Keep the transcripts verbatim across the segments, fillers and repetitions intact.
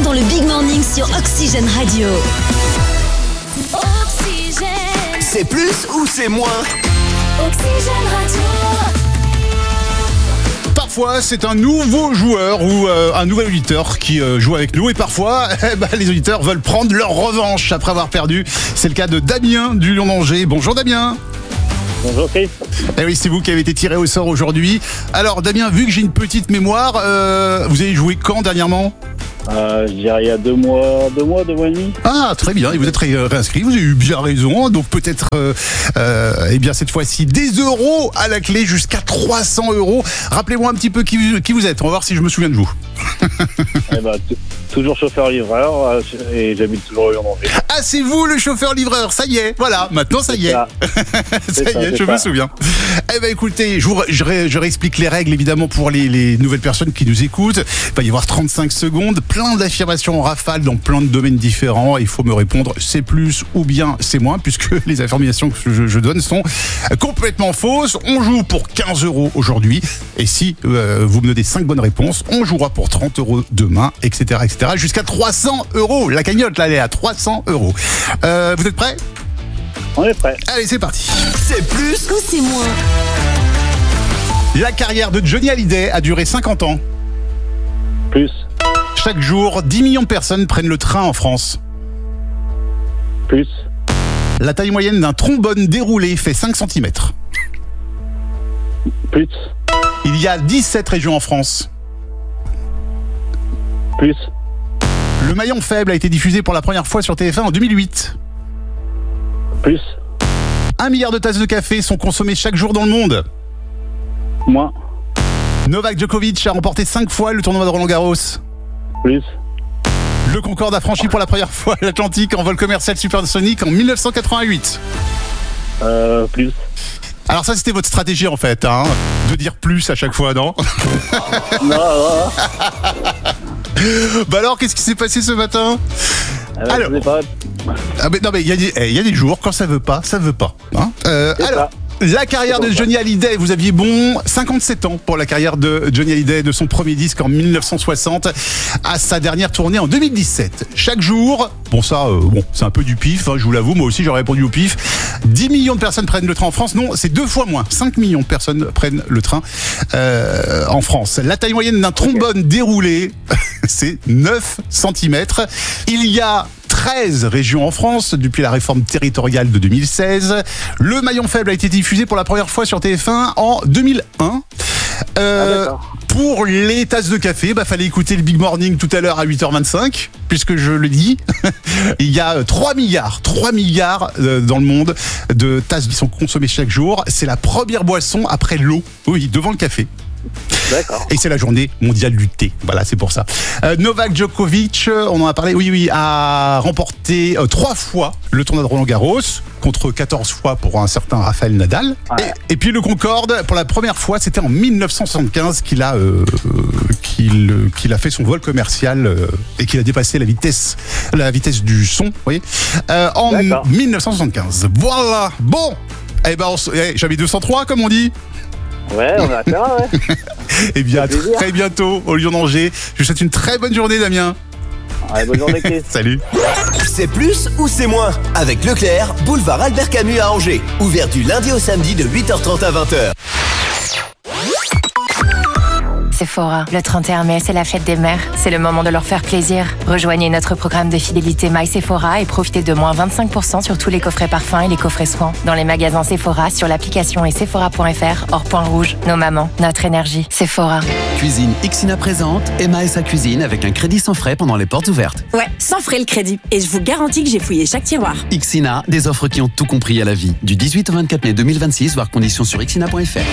dans le Big Morning sur Oxygène Radio. Oxygène. C'est plus ou c'est moins? Oxygène Radio. Parfois, c'est un nouveau joueur ou euh, un nouvel auditeur qui euh, joue avec nous. Et parfois, eh ben, les auditeurs veulent prendre leur revanche après avoir perdu. C'est le cas de Damien du Lion d'Angers. Bonjour Damien. Bonjour Chris. Eh oui, c'est vous qui avez été tiré au sort aujourd'hui. Alors Damien, vu que j'ai une petite mémoire, euh, vous avez joué quand dernièrement? Euh, je dirais il y a deux mois, deux mois, deux mois et demi. Ah, très bien. Et vous êtes ré- réinscrit. Vous avez eu bien raison. Donc peut-être, euh, euh, eh bien cette fois-ci, des euros à la clé, jusqu'à trois cents euros. Rappelez-moi un petit peu qui vous, qui vous êtes. On va voir si je me souviens de vous. Eh ben, t- toujours chauffeur-livreur euh, et j'habite toujours au Lion d'Angers. Ah, c'est vous le chauffeur-livreur. Ça y est. Voilà. Maintenant, ça y est. Ça. ça C'est y ça, est, c'est je ça. me souviens. Eh ben, écoutez, je, vous, re- je, ré- je réexplique les règles évidemment pour les, les nouvelles personnes qui nous écoutent. Il va y avoir trente-cinq secondes, plein d'affirmations en rafale dans plein de domaines différents. Il faut me répondre c'est plus ou bien c'est moins, puisque les affirmations que je, je donne sont complètement fausses. On joue pour quinze euros aujourd'hui. Et si euh, vous me donnez cinq bonnes réponses, on jouera pour trente euros demain, et cetera, et cetera, jusqu'à trois cents euros. La cagnotte, là, elle est à trois cents euros. Euh, vous êtes prêts? On est prêt. Allez, c'est parti. C'est plus Ou c'est moins? La carrière de Johnny Hallyday a duré cinquante ans. Plus, Chaque jour, dix millions de personnes prennent le train en France. plus, La taille moyenne d'un trombone déroulé fait cinq centimètres. plus, Il y a dix-sept régions en France. plus, Le maillon faible a été diffusé pour la première fois sur T F un en deux mille huit. plus, Un milliard de tasses de café sont consommées chaque jour dans le monde. moins, Novak Djokovic a remporté cinq fois le tournoi de Roland-Garros. plus, Le Concorde a franchi pour la première fois l'Atlantique en vol commercial supersonique en mille neuf cent quatre-vingt-huit. euh, plus. Alors ça, c'était votre stratégie en fait, hein, de dire plus à chaque fois, non? Non, non. Bah alors, qu'est-ce qui s'est passé ce matin? Eh ben, Alors. je sais pas. Ah mais non mais il y a des, eh, il y a des jours quand ça veut pas, ça veut pas. Hein euh, C'est alors, la carrière C'est de pour Johnny Hallyday, vous aviez bon cinquante-sept ans pour la carrière de Johnny Hallyday, de son premier disque en mille neuf cent soixante à sa dernière tournée en deux mille dix-sept. Chaque jour, bon ça, euh, bon c'est un peu du pif, hein, je vous l'avoue, moi aussi j'aurais répondu au pif. dix millions de personnes prennent le train en France, non, c'est deux fois moins. cinq millions de personnes prennent le train euh, en France. La taille moyenne d'un trombone déroulé, c'est neuf centimètres. Il y a treize régions en France depuis la réforme territoriale de deux mille seize. Le maillon faible a été diffusé pour la première fois sur T F un en deux mille un. Euh, Ah, d'accord. pour les tasses de café, bah fallait écouter le Big Morning tout à l'heure à huit heures vingt-cinq, puisque je le dis. Il y a trois milliards, trois milliards euh, dans le monde de tasses qui sont consommées chaque jour. C'est la première boisson après l'eau, oui, devant le café. D'accord. Et c'est la journée mondiale du thé. Voilà, c'est pour ça. Euh, Novak Djokovic, on en a parlé, oui, oui, a remporté euh, trois fois le tournoi de Roland-Garros, contre quatorze fois pour un certain Rafael Nadal. Ouais. Et, et puis le Concorde, pour la première fois, c'était en mille neuf cent soixante-quinze qu'il a, euh, qu'il, qu'il a fait son vol commercial euh, et qu'il a dépassé la vitesse, la vitesse du son, vous voyez, euh, en D'accord. mille neuf cent soixante-quinze. Voilà. Bon. Eh ben, on s- eh, j'avais deux cent trois, comme on dit. Ouais, on a terrain, ouais. Eh bien, à Ça fait plaisir. très bientôt au Lion d'Angers. Je vous souhaite une très bonne journée, Damien. Allez, bonne journée Chris. Salut. C'est plus ou c'est moins? Avec Leclerc, boulevard Albert Camus à Angers. Ouvert du lundi au samedi de huit heures trente à vingt heures. Sephora. Le trente et un mai, c'est la fête des mères. C'est le moment de leur faire plaisir. Rejoignez notre programme de fidélité My Sephora et profitez de moins vingt-cinq pour cent sur tous les coffrets parfums et les coffrets soins. Dans les magasins Sephora, sur l'application et sephora point f r, hors point rouge. Nos mamans, notre énergie. Sephora. Cuisine Ixina présente Emma et sa cuisine avec un crédit sans frais pendant les portes ouvertes. Ouais, sans frais le crédit. Et je vous garantis que j'ai fouillé chaque tiroir. Ixina, des offres qui ont tout compris à la vie. Du dix-huit au vingt-quatre mai deux mille vingt-six, voir conditions sur ixina point f r.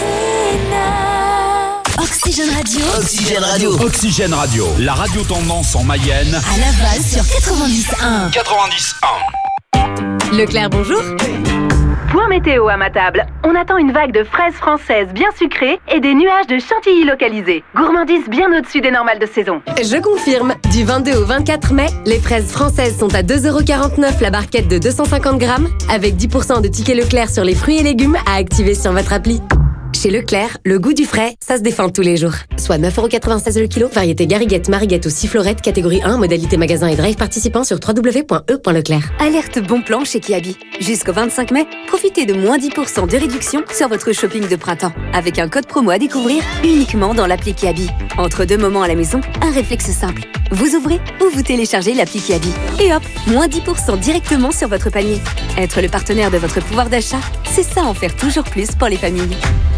Oxygène Radio. Oxygène Radio. Oxygène Radio, la radio tendance en Mayenne. À Laval sur quatre-vingt-dix un. quatre-vingt-dix un. Leclerc, bonjour. Point météo à ma table. On attend une vague de fraises françaises bien sucrées et des nuages de chantilly localisés. Gourmandise bien au-dessus des normales de saison. Je confirme, du vingt-deux au vingt-quatre mai, les fraises françaises sont à deux euros quarante-neuf la barquette de deux cent cinquante grammes, avec dix pour cent de tickets Leclerc sur les fruits et légumes à activer sur votre appli. Chez Leclerc, le goût du frais, ça se défend tous les jours. Soit neuf euros quatre-vingt-seize le kilo, variété Gariguette, Mariguette ou Sifflorette, catégorie un, modalité magasin et drive participant sur w w w point e point leclerc. Alerte bon plan chez Kiabi. Jusqu'au vingt-cinq mai, profitez de moins dix pour cent de réduction sur votre shopping de printemps. Avec un code promo à découvrir uniquement dans l'appli Kiabi. Entre deux moments à la maison, un réflexe simple. Vous ouvrez ou vous téléchargez l'appli Kiabi. Et hop, moins dix pour cent directement sur votre panier. Être le partenaire de votre pouvoir d'achat, c'est ça en faire toujours plus pour les familles.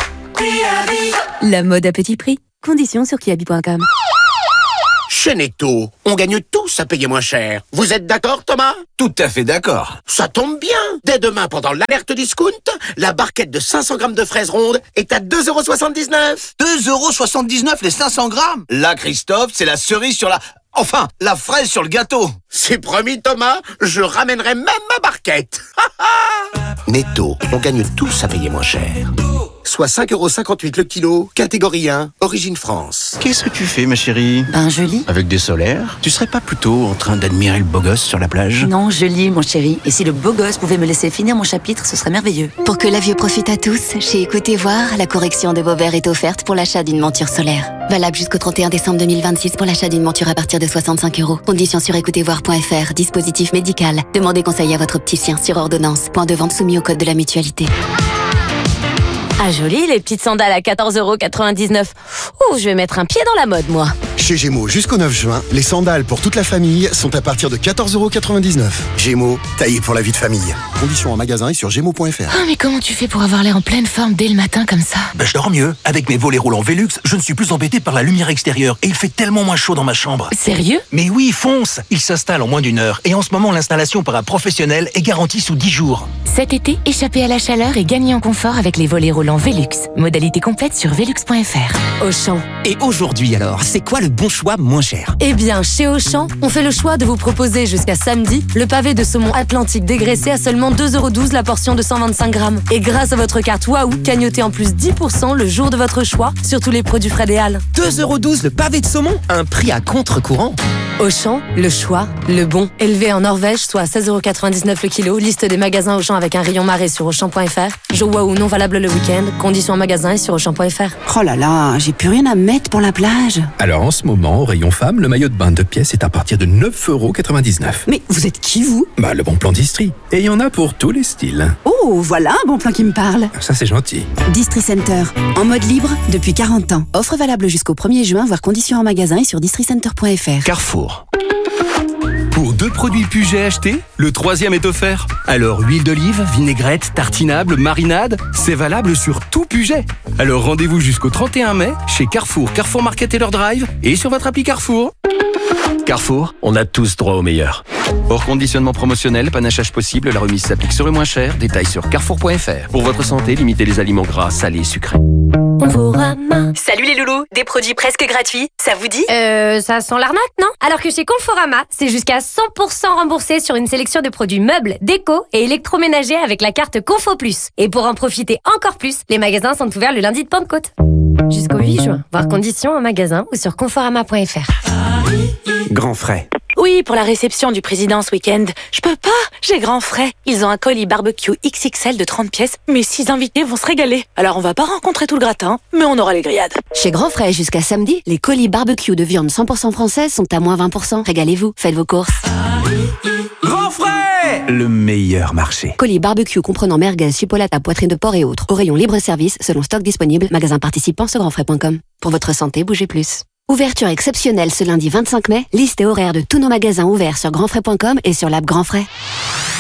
La mode à petit prix. Conditions sur kiabi point com. Chez Netto, on gagne tous à payer moins cher. Vous êtes d'accord, Thomas? Tout à fait d'accord. Ça tombe bien. Dès demain, pendant l'alerte discount, la barquette de cinq cents grammes de fraises rondes est à deux euros soixante-dix-neuf. deux euros soixante-dix-neuf les cinq cents grammes? Là, Christophe, c'est la cerise sur la... Enfin, la fraise sur le gâteau. C'est promis, Thomas, je ramènerai même ma barquette. Netto, on gagne tous à payer moins cher. Soit cinq euros cinquante-huit le kilo, catégorie un, origine France. Qu'est-ce que tu fais, ma chérie? Ben, je lis. Avec des solaires? Tu serais pas plutôt en train d'admirer le beau gosse sur la plage? Non, je lis, mon chéri. Et si le beau gosse pouvait me laisser finir mon chapitre, ce serait merveilleux. Pour que la vue profite à tous, chez Écoutez Voir, la correction de vos verres est offerte pour l'achat d'une monture solaire. Valable jusqu'au trente et un décembre deux mille vingt-six pour l'achat d'une monture à partir de soixante-cinq euros. Conditions sur écoutez voir point f r. Dispositif médical. Demandez conseil à votre opticien sur ordonnance. Point de vente soumis au code de la mutualité. Ah joli, les petites sandales à quatorze euros quatre-vingt-dix-neuf. Ouh, je vais mettre un pied dans la mode, moi. Chez Gémeaux, jusqu'au neuf juin, les sandales pour toute la famille sont à partir de quatorze euros quatre-vingt-dix-neuf. Gémeaux, taillé pour la vie de famille. Conditions en magasin et sur gémeaux point f r. Ah mais comment tu fais pour avoir l'air en pleine forme dès le matin comme ça? Ben je dors mieux. Avec mes volets roulants Velux, je ne suis plus embêté par la lumière extérieure et il fait tellement moins chaud dans ma chambre. Sérieux? Mais oui, fonce. Il s'installe en moins d'une heure et en ce moment l'installation par un professionnel est garantie sous dix jours. Cet été, échappez à la chaleur et gagnez en confort avec les volets roulants Velux. Modalité complète sur velux point f r. Auchan. Et aujourd'hui alors, c'est quoi le bon choix moins cher? Eh bien, chez Auchan, on fait le choix de vous proposer jusqu'à samedi le pavé de saumon Atlantique dégraissé à seulement deux euros douze la portion de cent vingt-cinq grammes. Et grâce à votre carte Waouh, cagnotez en plus dix pour cent le jour de votre choix sur tous les produits Fred et Halles. deux euros douze le pavé de saumon? Un prix à contre-courant. Auchan, le choix, le bon. Élevé en Norvège, soit à seize euros quatre-vingt-dix-neuf le kilo. Liste des magasins Auchan avec un rayon marée sur auchan point f r. Jour Waouh non valable le week-end. Conditions en magasin et sur auchan point f r. Oh là là, j'ai plus rien à mettre pour la plage. Alors en ce moment, au rayon femme, le maillot de bain de pièces est à partir de neuf euros quatre-vingt-dix-neuf. Mais vous êtes qui, vous? Bah, le bon plan d'Istrie. Et il y en a pour tous les styles. Oh, voilà un bon plan qui me parle. Ça, c'est gentil. Distri Center, en mode libre depuis quarante ans. Offre valable jusqu'au premier juin, voire conditions en magasin et sur distri center point f r. Carrefour. Pour deux produits Puget achetés, le troisième est offert. Alors huile d'olive, vinaigrette, tartinable, marinade, c'est valable sur tout Puget. Alors rendez-vous jusqu'au trente et un mai chez Carrefour, Carrefour Market et leur drive et sur votre appli Carrefour. Carrefour, on a tous droit au meilleur. Hors conditionnement promotionnel, panachage possible, la remise s'applique sur le moins cher. Détails sur carrefour point f r. Pour votre santé, limitez les aliments gras, salés et sucrés. Conforama. Salut les loulous, des produits presque gratuits, ça vous dit? Euh, ça sent l'arnaque, non? Alors que chez Conforama, c'est jusqu'à cent pour cent remboursé sur une sélection de produits meubles, déco et électroménagers avec la carte Confo Plus. Et pour en profiter encore plus, les magasins sont ouverts le lundi de Pentecôte. Jusqu'au huit juin. Voir conditions en magasin ou sur conforama point f r. Grand frais. Oui, pour la réception du président ce week-end. Je peux pas, j'ai grand frais. Ils ont un colis barbecue X X L de trente pièces. Mes six invités vont se régaler. Alors on va pas rencontrer tout le gratin, mais on aura les grillades. Chez Grand Frais, jusqu'à samedi, les colis barbecue de viande cent pour cent française sont à moins vingt pour cent. Régalez-vous, faites vos courses. Grand frais! Le meilleur marché. Colis barbecue comprenant merguez, chipolata, poitrine de porc et autres. Au rayon libre-service, selon stock disponible. Magasin participant sur grand frais point com. Pour votre santé, bougez plus. Ouverture exceptionnelle ce lundi vingt-cinq mai. Liste et horaire de tous nos magasins ouverts sur grand frais point com et sur l'app Grand Frais.